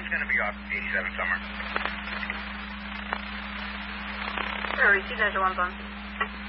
one's going to be off 87 Summer. Sure, receive Measure 1 phone.